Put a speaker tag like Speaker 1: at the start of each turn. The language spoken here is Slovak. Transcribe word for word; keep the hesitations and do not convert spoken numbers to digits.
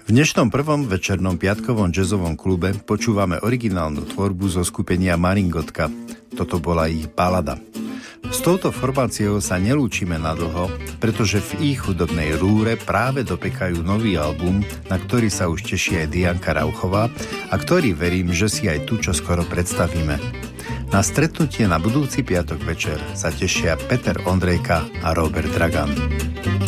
Speaker 1: V dnešnom prvom večernom piatkovom jazzovom klube počúvame originálnu tvorbu zo skupenia Maringotka. Toto bola ich balada. S touto formáciou sa nelúčime nadlho, pretože v ich hudobnej rúre práve dopekajú nový album, na ktorý sa už teší aj Dianka Rauchová a ktorý verím, že si aj tu čoskoro predstavíme. Na stretnutie na budúci piatok večer sa tešia Peter Ondrejka a Robert Dragan.